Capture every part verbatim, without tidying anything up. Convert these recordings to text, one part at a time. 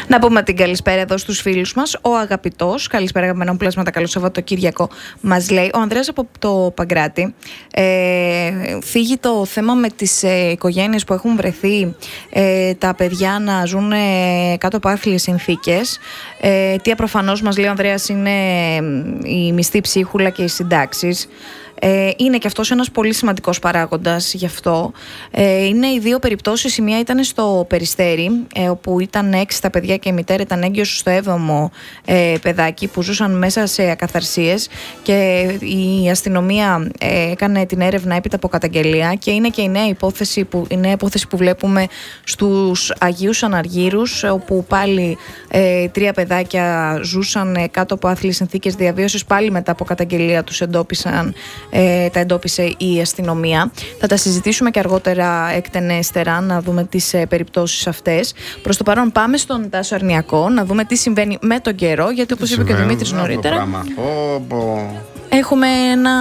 Να πούμε την καλησπέρα εδώ στους φίλους μας. Ο αγαπητός, καλησπέρα αγαπημένα μου πλάσματα, καλό Σαββατοκύριακο, μας λέει. Ο Ανδρέας από το Παγκράτη ε, φύγει το θέμα με τις ε, οικογένειες που έχουν βρεθεί ε, τα παιδιά να ζουν ε, κάτω από άθλιες συνθήκες. Ε, τι προφανώς μας λέει ο Ανδρέας είναι η μισθή ψίχουλα και οι συντάξεις. Ε, είναι και αυτός ένας πολύ σημαντικός παράγοντας γι' αυτό. Ε, είναι οι δύο περιπτώσεις. Η μία ήταν στο Περιστέρι, ε, όπου ήταν έξι τα παιδιά και η μητέρα ήταν έγκυος στο έβδομο ε, παιδάκι, που ζούσαν μέσα σε ακαθαρσίες, και η αστυνομία ε, έκανε την έρευνα έπειτα από καταγγελία, και είναι και η νέα υπόθεση που, η νέα υπόθεση που βλέπουμε στους Αγίους Αναργύρους, όπου πάλι ε, τρία παιδάκια ζούσαν ε, κάτω από άθλιες συνθήκες διαβίωσης. Πάλι μετά από καταγγελία τους εντόπισαν Ε, τα εντόπισε η αστυνομία. Θα τα συζητήσουμε και αργότερα εκτενέστερα, να δούμε τις ε, περιπτώσεις αυτές. Προς το παρόν πάμε στον Τάσο Αρνιακό να δούμε τι συμβαίνει με τον καιρό, γιατί όπως είπε και ο Δημήτρης νωρίτερα, πω, πω. έχουμε ένα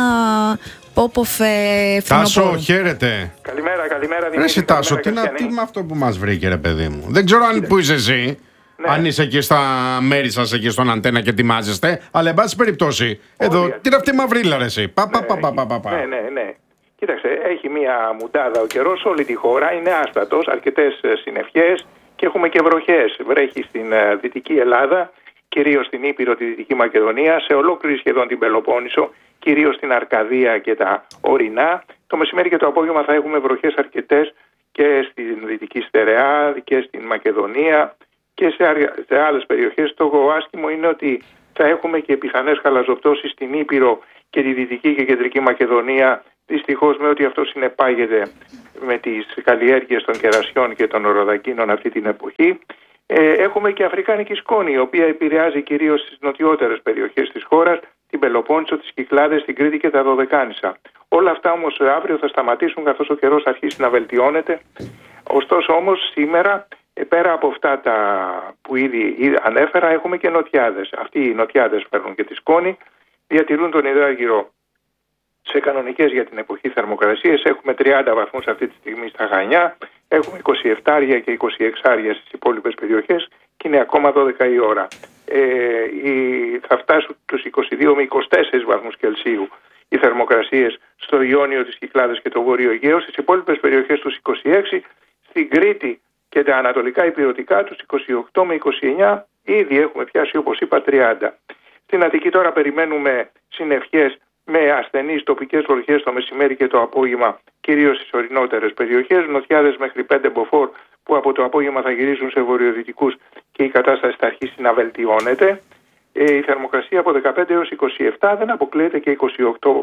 πόπο φε... Τάσο, χαίρετε. Καλημέρα, καλημέρα Δημήτρη. Εσύ Τάσο, τι είναι με αυτό που μας βρήκε, ρε παιδί μου? Δεν ξέρω αν που είσαι εσύ. Ναι. Αν είσαι εκεί στα μέρη σας, εκεί στον αντένα και ετοιμάζεστε, αλλά εν πάση περιπτώσει, εδώ, τι είναι αυτή η μαυρίλα, ρε εσύ. Πα, πα, πα, πα, πα, πα. Ναι, ναι, ναι. Κοίταξε, έχει μία μουντάδα ο καιρός, όλη τη χώρα είναι άστατος, αρκετές συννεφιές και έχουμε και βροχές. Βρέχει στην Δυτική Ελλάδα, κυρίως στην Ήπειρο, τη Δυτική Μακεδονία, σε ολόκληρη σχεδόν την Πελοπόννησο, κυρίως στην Αρκαδία και τα ορεινά. Το μεσημέρι και το απόγευμα θα έχουμε βροχές αρκετές και στην Δυτική Στερεά και στην Μακεδονία και σε, σε άλλες περιοχές. Το άσχημο είναι ότι θα έχουμε και πιθανές χαλαζοπτώσεις στην Ήπειρο και τη Δυτική και Κεντρική Μακεδονία, δυστυχώς με ό,τι αυτό συνεπάγεται με τις καλλιέργειες των κερασιών και των οροδακίνων αυτή την εποχή. Ε, έχουμε και αφρικάνικη σκόνη, η οποία επηρεάζει κυρίως τις νοτιότερες περιοχές της χώρας, την Πελοπόννησο, τις Κυκλάδες, την Κρήτη και τα Δωδεκάνησα. Όλα αυτά όμως αύριο θα σταματήσουν, καθώς ο καιρός αρχίσει να βελτιώνεται. Ωστόσο όμως σήμερα, πέρα από αυτά τα που ήδη ανέφερα, έχουμε και νοτιάδες. Αυτοί οι νοτιάδες φέρνουν και τη σκόνη, διατηρούν τον υδράργυρο σε κανονικές για την εποχή θερμοκρασίες. Έχουμε τριάντα βαθμούς αυτή τη στιγμή στα Χανιά, έχουμε είκοσι επτά και είκοσι έξι στις υπόλοιπες περιοχές και είναι ακόμα δώδεκα η ώρα. Ε, η, θα φτάσουν τους είκοσι δύο με είκοσι τέσσερις βαθμούς Κελσίου οι θερμοκρασίες στο Ιόνιο, τις Κυκλάδες και το Βόρειο Αιγαίο. Στις υπόλοιπες περιοχές τους είκοσι έξι, στην Κρήτη και τα ανατολικά υπηρετικά τους είκοσι οκτώ με είκοσι εννιά, ήδη έχουμε πιάσει όπως είπα τριάντα. Στην Αττική τώρα περιμένουμε συννεφιές με ασθενείς τοπικές βροχές το μεσημέρι και το απόγευμα, κυρίως στις ορεινότερες περιοχές, νοτιάδες μέχρι πέντε μποφόρ που από το απόγευμα θα γυρίσουν σε βορειοδυτικούς και η κατάσταση θα αρχίσει να βελτιώνεται. Ε, η θερμοκρασία από δεκαπέντε έως είκοσι επτά, δεν αποκλείεται και είκοσι οκτώ.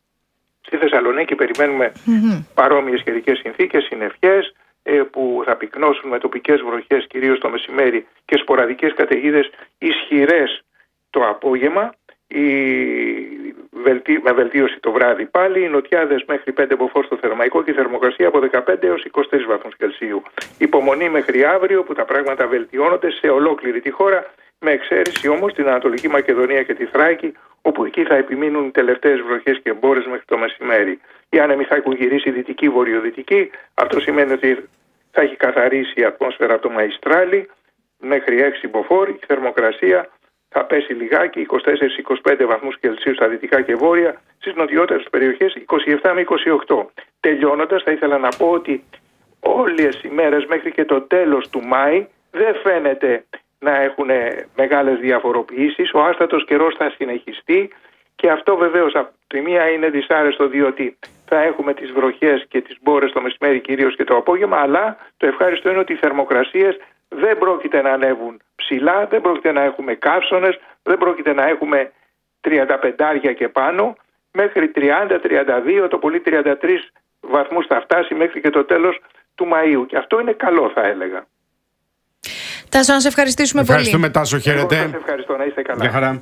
Στη Θεσσαλονίκη περιμένουμε mm-hmm. παρόμοιες καιρικές συνθήκες, συννεφιές που θα πυκνώσουν με τοπικές βροχές κυρίως το μεσημέρι και σποραδικές καταιγίδες ισχυρές το απόγευμα, η βελτί... με βελτίωση το βράδυ πάλι, οι νοτιάδες μέχρι πέντε μποφόρ στο Θερμαϊκό και η θερμοκρασία από δεκαπέντε έως είκοσι τρεις βαθμούς Κελσίου. Υπομονή μέχρι αύριο που τα πράγματα βελτιώνονται σε ολόκληρη τη χώρα, με εξαίρεση όμως την Ανατολική Μακεδονία και τη Θράκη, όπου εκεί θα επιμείνουν οι τελευταίες βροχές και μπόρες μέχρι το μεσημέρι. Οι άνεμοι θα έχουν γυρίσει δυτική-βορειοδυτική, αυτό σημαίνει ότι θα έχει καθαρίσει η ατμόσφαιρα από το Μαϊστράλι μέχρι έξι μποφόρ. Η θερμοκρασία θα πέσει λιγάκι, είκοσι τέσσερα με είκοσι πέντε βαθμούς Κελσίου στα δυτικά και βόρεια, στις νοτιότερες περιοχές είκοσι επτά με είκοσι οκτώ. Τελειώνοντας, θα ήθελα να πω ότι όλες οι μέρες μέχρι και το τέλος του Μάη δεν φαίνεται να έχουν μεγάλες διαφοροποιήσεις. Ο άστατος καιρός θα συνεχιστεί και αυτό βεβαίως από τη μία είναι δυσάρεστο, διότι θα έχουμε τις βροχές και τις μπόρες το μεσημέρι κυρίως και το απόγευμα, αλλά το ευχάριστο είναι ότι οι θερμοκρασίες δεν πρόκειται να ανέβουν ψηλά, δεν πρόκειται να έχουμε καύσωνες, δεν πρόκειται να έχουμε τριάντα πέντε και πάνω, μέχρι τριάντα με τριάντα δύο, το πολύ τριάντα τρεις βαθμούς θα φτάσει μέχρι και το τέλος του Μαΐου, και αυτό είναι καλό, θα έλεγα. Τάσο, να σε ευχαριστήσουμε πολύ. Ευχαριστούμε, Τάσο, χαίρετε. Εγώ σας ευχαριστώ, να είστε καλά. Γεια χαρά.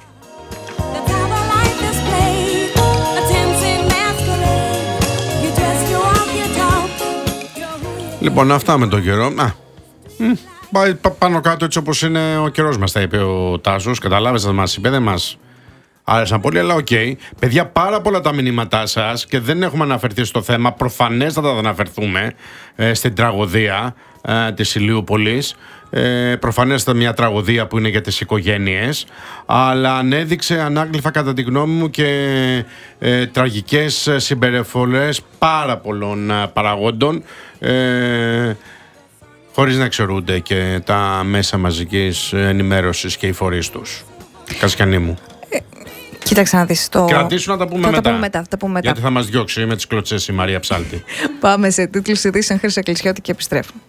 Λοιπόν, αυτά με τον καιρό. Α, πάει πάνω κάτω έτσι όπως είναι ο καιρός μας, τα είπε ο Τάσος. Καταλάβες, θα μας είπε, δεν μας άρεσαν πολύ, αλλά οκ. Okay. Παιδιά, πάρα πολλά τα μηνύματά σας και δεν έχουμε αναφερθεί στο θέμα. Προφανέστατα θα αναφερθούμε ε, στην τραγωδία ε, της Ηλιούπολης. Ε, προφανέστατα μια τραγωδία που είναι για τις οικογένειες, αλλά ανέδειξε ανάγλυφα κατά τη γνώμη μου και ε, τραγικές συμπεριφορές πάρα πολλών ε, παραγόντων, ε, χωρίς να εξαιρούνται και τα μέσα μαζικής ενημέρωσης και οι φορείς τους. Κασιανή μου. Ε, κοίταξε να δεις το... Κρατήσου να τα πούμε, θα μετά. Τα πούμε μετά, θα τα πούμε μετά. Γιατί θα μας διώξει με τις κλωτσές η Μαρία Ψάλτη. Πάμε σε τίτλους ειδήσεων, Χρύσα Κλεισιώτη, και επιστρέφουμε.